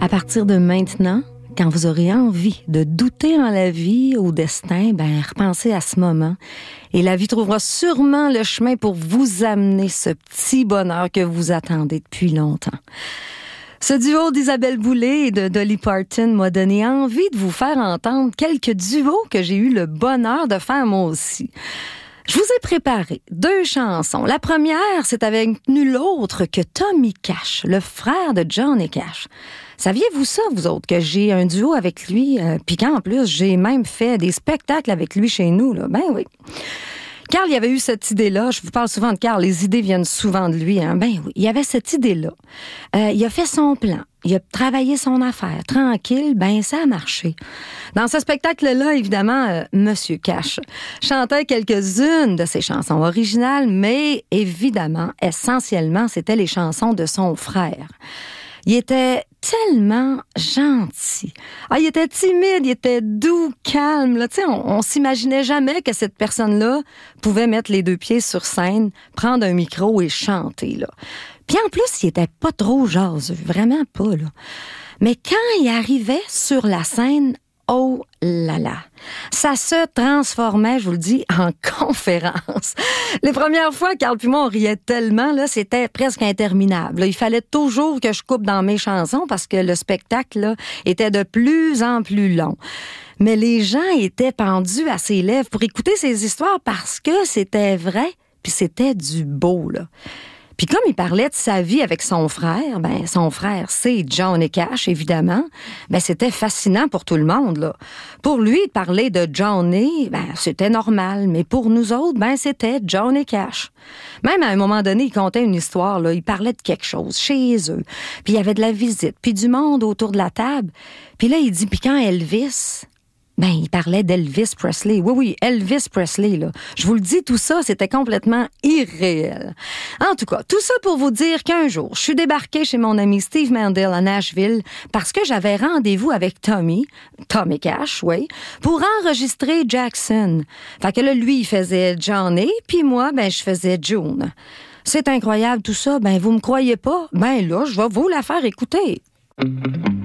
À partir de maintenant, quand vous aurez envie de douter en la vie, au destin, repensez à ce moment. Et la vie trouvera sûrement le chemin pour vous amener ce petit bonheur que vous attendez depuis longtemps. Ce duo d'Isabelle Boulay et de Dolly Parton m'a donné envie de vous faire entendre quelques duos que j'ai eu le bonheur de faire moi aussi. Je vous ai préparé 2 chansons. La première, c'est avec nul autre que Tommy Cash, le frère de Johnny Cash. Saviez-vous ça, vous autres, que j'ai un duo avec lui, puis qu'en plus, j'ai même fait des spectacles avec lui chez nous, là? Ben oui. Carl, il avait eu cette idée-là. Je vous parle souvent de Carl. Les idées viennent souvent de lui. Hein? Ben oui, il y avait cette idée-là. Il a fait son plan. Il a travaillé son affaire. Tranquille, ça a marché. Dans ce spectacle-là, évidemment, Monsieur Cash chantait quelques-unes de ses chansons originales, mais évidemment, essentiellement, c'était les chansons de son frère. Il était tellement gentil. Il était timide, il était doux, calme. Là. On s'imaginait jamais que cette personne-là pouvait mettre les 2 pieds sur scène, prendre un micro et chanter. Là. Puis en plus, il était pas trop jaseux, vraiment pas. Là. Mais quand il arrivait sur la scène, oh là là, ça se transformait, je vous le dis, en conférence. Les premières fois, Carl puis moi, on riait tellement, là, c'était presque interminable. Là, il fallait toujours que je coupe dans mes chansons parce que le spectacle là, était de plus en plus long. Mais les gens étaient pendus à ses lèvres pour écouter ses histoires parce que c'était vrai, puis c'était du beau, là. Puis comme il parlait de sa vie avec son frère, son frère, c'est Johnny Cash, évidemment, c'était fascinant pour tout le monde, là. Pour lui, parler de Johnny, c'était normal, mais pour nous autres, c'était Johnny Cash. Même à un moment donné, il contait une histoire, là, il parlait de quelque chose chez eux, puis il y avait de la visite, puis du monde autour de la table. Puis là, il dit, puis quand Elvis... il parlait d'Elvis Presley. Oui, Elvis Presley, là. Je vous le dis, tout ça, c'était complètement irréel. En tout cas, tout ça pour vous dire qu'un jour, je suis débarquée chez mon ami Steve Mandel à Nashville parce que j'avais rendez-vous avec Tommy Cash, oui, pour enregistrer Jackson. Fait que là, lui, il faisait Johnny, puis moi, je faisais June. C'est incroyable tout ça. Vous me croyez pas? Là, je vais vous la faire écouter.